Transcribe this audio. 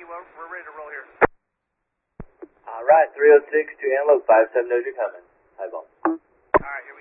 we're ready to roll here. Alright, 306 to Antelope, 57 knows you're coming. Highball. Alright, here we